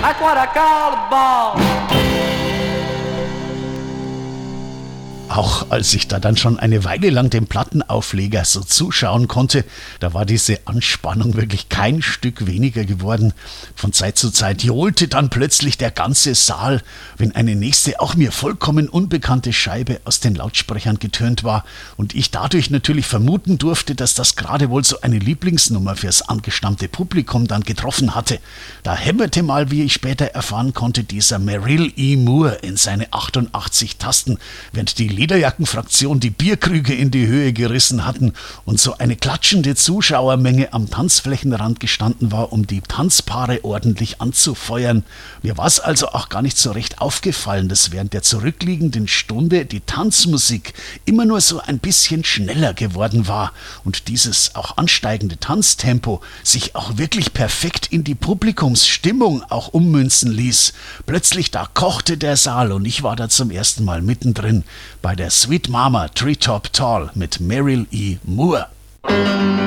That's what I call a ball. Auch als ich da dann schon eine Weile lang dem Plattenaufleger so zuschauen konnte, da war diese Anspannung wirklich kein Stück weniger geworden. Von Zeit zu Zeit johlte dann plötzlich der ganze Saal, wenn eine nächste, auch mir vollkommen unbekannte Scheibe aus den Lautsprechern getönt war und ich dadurch natürlich vermuten durfte, dass das gerade wohl so eine Lieblingsnummer fürs angestammte Publikum dann getroffen hatte. Da hämmerte mal, wie ich später erfahren konnte, dieser Merrill E. Moore in seine 88 Tasten, während die Lederjackenfraktion die Bierkrüge in die Höhe gerissen hatten und so eine klatschende Zuschauermenge am Tanzflächenrand gestanden war, um die Tanzpaare ordentlich anzufeuern. Mir war es also auch gar nicht so recht aufgefallen, dass während der zurückliegenden Stunde die Tanzmusik immer nur so ein bisschen schneller geworden war und dieses auch ansteigende Tanztempo sich auch wirklich perfekt in die Publikumsstimmung auch ummünzen ließ. Plötzlich da kochte der Saal und ich war da zum ersten Mal mittendrin bei der Sweet Mama Treetop Tall mit Merrill E. Moore.